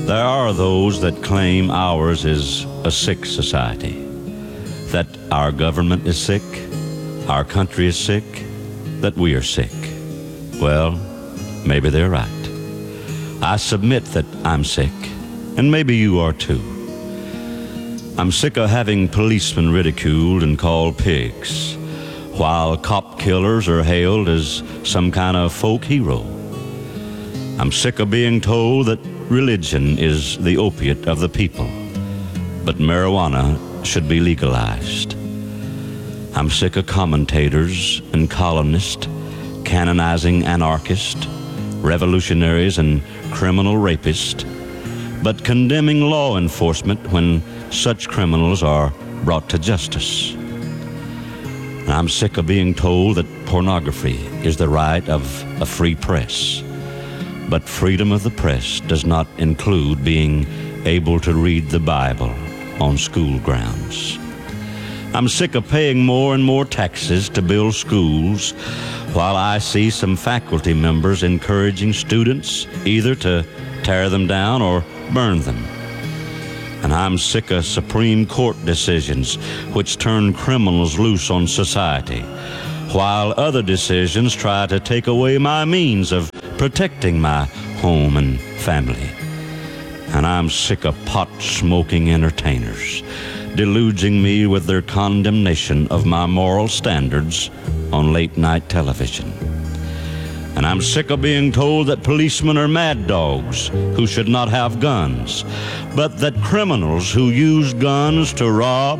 There are those that claim ours is a sick society, that our government is sick, our country is sick, that we are sick. Well, maybe they're right. I submit that I'm sick, and maybe you are too. I'm sick of having policemen ridiculed and called pigs, while cop killers are hailed as some kind of folk hero. I'm sick of being told that religion is the opiate of the people, but marijuana should be legalized. I'm sick of commentators and columnists canonizing anarchists, revolutionaries, and criminal rapists, but condemning law enforcement when such criminals are brought to justice. I'm sick of being told that pornography is the right of a free press, but freedom of the press does not include being able to read the Bible on school grounds. I'm sick of paying more and more taxes to build schools, while I see some faculty members encouraging students either to tear them down or burn them. And I'm sick of Supreme Court decisions which turn criminals loose on society, while other decisions try to take away my means of protecting my home and family. And I'm sick of pot-smoking entertainers deluging me with their condemnation of my moral standards on late-night television. And I'm sick of being told that policemen are mad dogs who should not have guns, but that criminals who use guns to rob,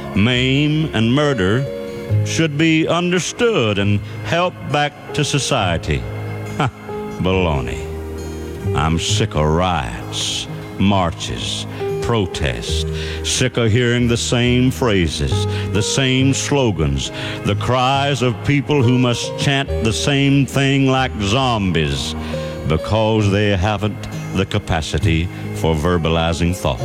maim, and murder should be understood and helped back to society. Ha, baloney. I'm sick of riots, marches, protests, sick of hearing the same phrases, the same slogans, the cries of people who must chant the same thing like zombies because they haven't the capacity for verbalizing thought.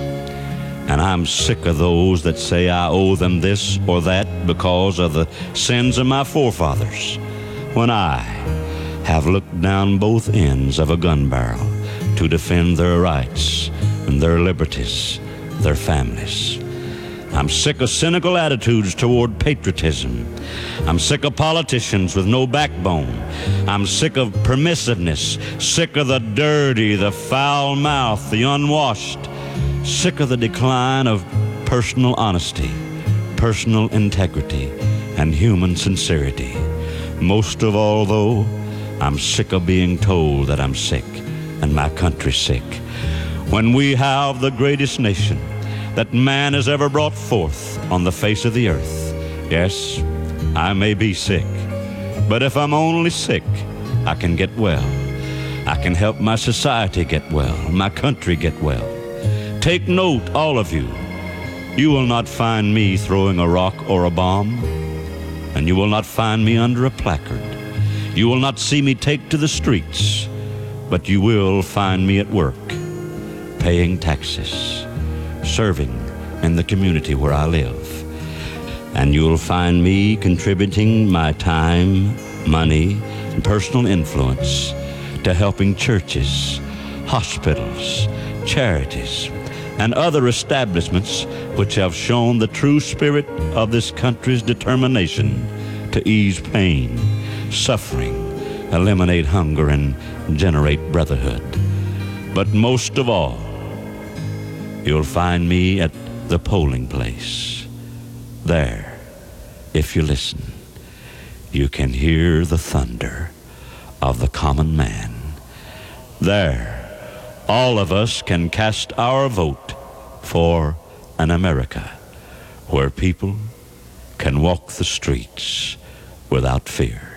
And I'm sick of those that say I owe them this or that because of the sins of my forefathers, when I have looked down both ends of a gun barrel to defend their rights and their liberties, their families. I'm sick of cynical attitudes toward patriotism. I'm sick of politicians with no backbone. I'm sick of permissiveness, sick of the dirty, the foul mouth, the unwashed, sick of the decline of personal honesty, personal integrity, and human sincerity. Most of all, though, I'm sick of being told that I'm sick and my country's sick, when we have the greatest nation that man has ever brought forth on the face of the earth. Yes, I may be sick, but if I'm only sick, I can get well. I can help my society get well, my country get well. Take note, all of you. You will not find me throwing a rock or a bomb, and you will not find me under a placard. You will not see me take to the streets, but you will find me at work, paying taxes, serving in the community where I live. And you'll find me contributing my time, money, and personal influence to helping churches, hospitals, charities, and other establishments which have shown the true spirit of this country's determination to ease pain, suffering, eliminate hunger, and generate brotherhood. But most of all, you'll find me at the polling place. There, if you listen, you can hear the thunder of the common man. There, all of us can cast our vote for an America where people can walk the streets without fear.